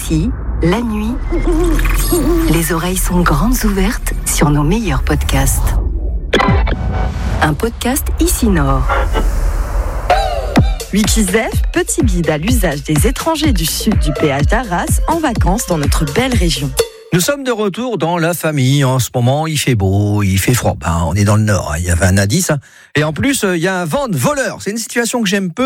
Ici, la nuit, les oreilles sont grandes ouvertes sur nos meilleurs podcasts. Un podcast Ici Nord. Wikizef, petit guide à l'usage des étrangers du sud du péage d'Arras en vacances dans notre belle région. Nous sommes de retour dans la famille. En ce moment, il fait beau, il fait froid. On est dans le nord, il y avait un indice. Et en plus, il y a un vent de voleur. C'est une situation que j'aime peu